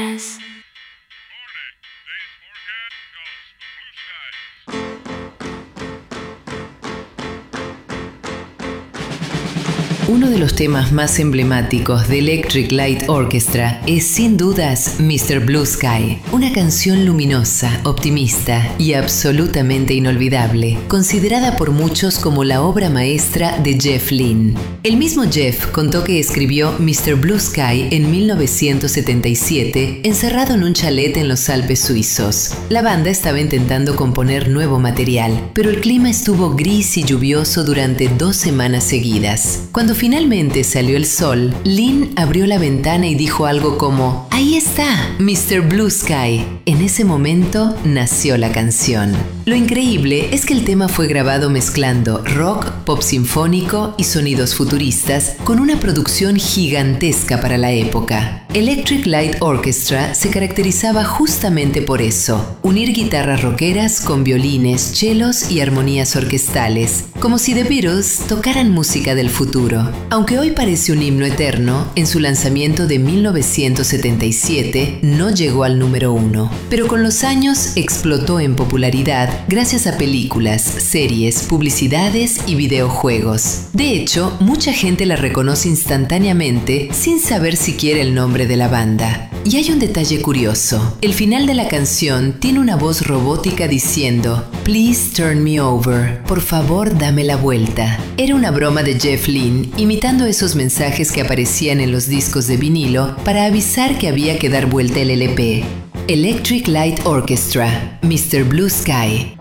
forecast. Uno de los temas más emblemáticos de Electric Light Orchestra es sin dudas Mr. Blue Sky, una canción luminosa, optimista y absolutamente inolvidable, considerada por muchos como la obra maestra de Jeff Lynne. El mismo Jeff contó que escribió Mr. Blue Sky en 1977, encerrado en un chalet en los Alpes suizos. La banda estaba intentando componer nuevo material, pero el clima estuvo gris y lluvioso durante 2 semanas seguidas. Cuando finalmente salió el sol, Lynne abrió la ventana y dijo algo como «Ahí está, Mr. Blue Sky». En ese momento nació la canción. Lo increíble es que el tema fue grabado mezclando rock, pop sinfónico y sonidos futuristas con una producción gigantesca para la época. Electric Light Orchestra se caracterizaba justamente por eso, unir guitarras rockeras con violines, chelos y armonías orquestales, como si The Beatles tocaran música del futuro. Aunque hoy parece un himno eterno, en su lanzamiento de 1977 no llegó al número 1, pero con los años explotó en popularidad gracias a películas, series, publicidades y videojuegos. De hecho, mucha gente la reconoce instantáneamente sin saber siquiera el nombre de la banda. Y hay un detalle curioso. El final de la canción tiene una voz robótica diciendo «Please turn me over», por favor dame la vuelta. Era una broma de Jeff Lynne, imitando esos mensajes que aparecían en los discos de vinilo para avisar que había que dar vuelta el LP. Electric Light Orchestra, Mr. Blue Sky.